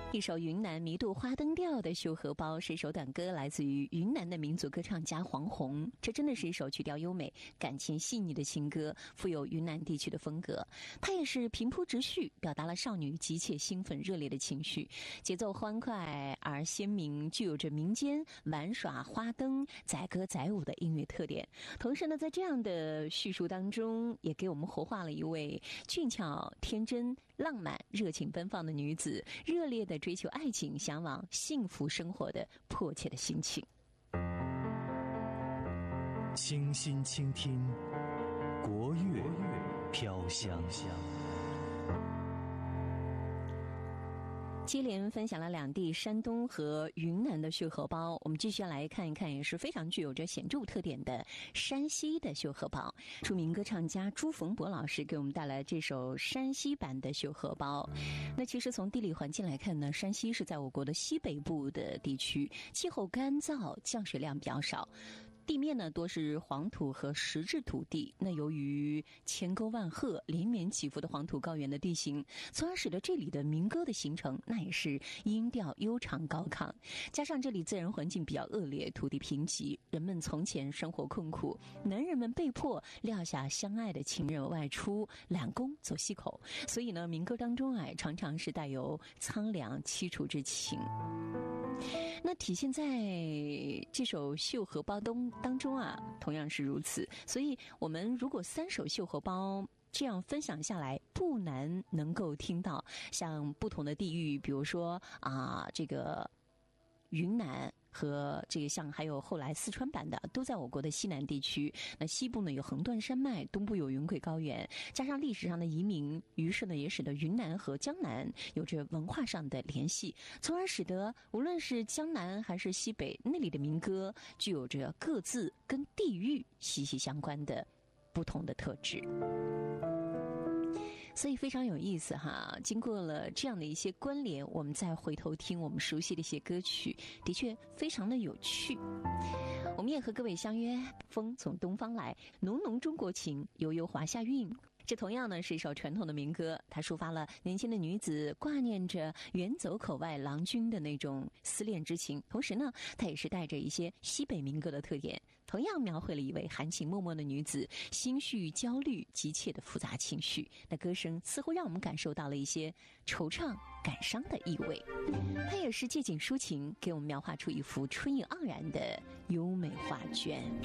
一首云南迷渡花灯调的绣荷包是一首短歌，来自于云南的民族歌唱家黄宏。这真的是一首曲调优美、感情细腻的情歌，富有云南地区的风格。它也是平铺直叙，表达了少女急切、兴奋、热烈的情绪，节奏欢快而鲜明，具有着民间玩耍花灯、载歌载舞的音乐特点。同时呢，在这样的叙述当中，也给我们活化了一位俊俏、天真、浪漫、热情奔放的女子，热烈的追求爱情、向往幸福生活的迫切的心情。 清心倾听，国乐飘香。 接连分享了两地山东和云南的绣荷包，我们继续来看一看也是非常具有着显著特点的山西的绣荷包。著名歌唱家朱逢博老师给我们带来这首山西版的绣荷包。那其实从地理环境来看呢，山西是在我国的西北部的地区，气候干燥，降水量比较少。地面呢多是黄土和石质土地，那由于千沟万壑、连绵起伏的黄土高原的地形，从而使得这里的民歌的形成那也是音调悠长高亢。加上这里自然环境比较恶劣，土地贫瘠，人们从前生活困苦，男人们被迫撂下相爱的情人外出揽工走西口，所以呢，民歌当中常常是带有苍凉凄楚之情。那体现在这首绣荷包当中同样是如此。所以我们如果3首绣荷包这样分享下来，不难能够听到像不同的地域，比如说这个云南和这个像还有后来四川版的都在我国的西南地区。那西部呢有横断山脉，东部有云贵高原，加上历史上的移民，于是呢也使得云南和江南有着文化上的联系，从而使得无论是江南还是西北那里的民歌具有着各自跟地域息息相关的不同的特质。所以非常有意思哈，经过了这样的一些关联，我们再回头听我们熟悉的一些歌曲，的确非常的有趣。我们也和各位相约，风从东方来，浓浓中国情，悠悠华夏韵。这同样呢是一首传统的民歌，它抒发了年轻的女子挂念着远走口外郎君的那种思恋之情，同时呢它也是带着一些西北民歌的特点，同样描绘了一位含情脉脉的女子心绪焦虑急切的复杂情绪。那歌声似乎让我们感受到了一些惆怅感伤的意味，它也是借景抒情，给我们描画出一幅春意盎然的优美画卷。